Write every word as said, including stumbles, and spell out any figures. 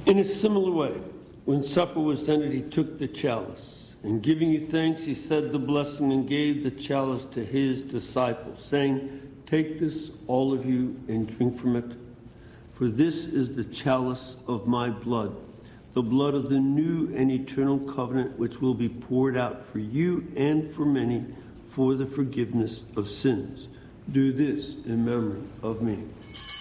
In a similar way, when supper was ended, he took the chalice, and giving you thanks, he said the blessing and gave the chalice to his disciples, saying, "Take this, all of you, and drink from it. For this is the chalice of my blood, the blood of the new and eternal covenant, which will be poured out for you and for many for the forgiveness of sins. Do this in memory of me."